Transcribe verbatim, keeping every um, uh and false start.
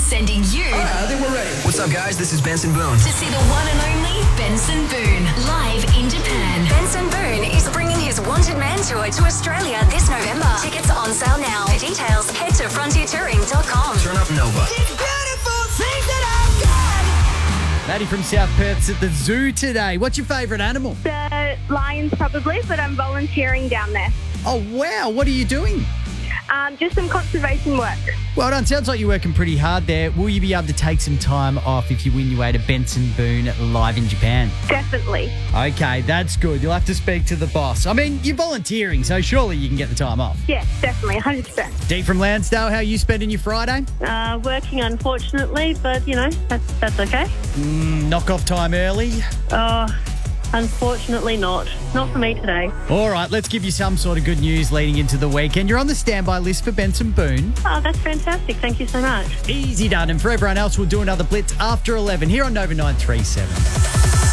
sending you I think we're ready. What's up, guys? This is Benson Boone. to see the one and only Benson Boone live in Japan. Benson Boone is bringing his Wanted Man tour to Australia this November. Tickets on sale now. For details, head to frontier touring dot com. Turn up Nova. Maddie from South Perth's at the zoo today. What's your favourite animal? The lions probably, but I'm volunteering down there. Oh, wow. What are you doing? Um, just some conservation work. Well done. Sounds like you're working pretty hard there. Will you be able to take some time off if you win your way to Benson Boone live in Japan? Definitely. Okay, that's good. You'll have to speak to the boss. I mean, you're volunteering, so surely you can get the time off. Yes, definitely, one hundred percent. Dee from Lansdale, how are you spending your Friday? Uh, working, unfortunately, but, you know, that's, that's okay. Mm, knock off time early. Oh, unfortunately not. Not for me today. All right, let's give you some sort of good news leading into the weekend. You're on the standby list for Benson Boone. Oh, that's fantastic. Thank you so much. Easy done. And for everyone else, we'll do another Blitz after eleven here on Nova nine three seven.